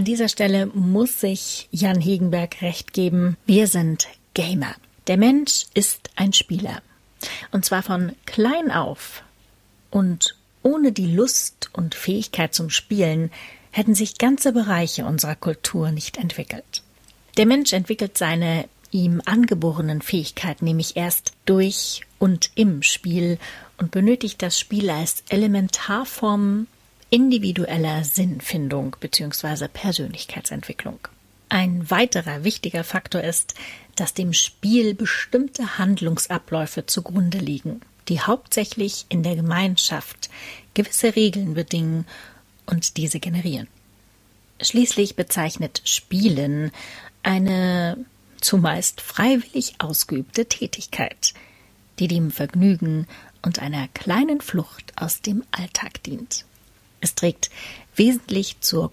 An dieser Stelle muss ich Jan Hegenberg recht geben. Wir sind Gamer. Der Mensch ist ein Spieler. Und zwar von klein auf. Und ohne die Lust und Fähigkeit zum Spielen hätten sich ganze Bereiche unserer Kultur nicht entwickelt. Der Mensch entwickelt seine ihm angeborenen Fähigkeiten nämlich erst durch und im Spiel und benötigt das Spiel als Elementarform individueller Sinnfindung bzw. Persönlichkeitsentwicklung. Ein weiterer wichtiger Faktor ist, dass dem Spiel bestimmte Handlungsabläufe zugrunde liegen, die hauptsächlich in der Gemeinschaft gewisse Regeln bedingen und diese generieren. Schließlich bezeichnet Spielen eine zumeist freiwillig ausgeübte Tätigkeit, die dem Vergnügen und einer kleinen Flucht aus dem Alltag dient. Es trägt wesentlich zur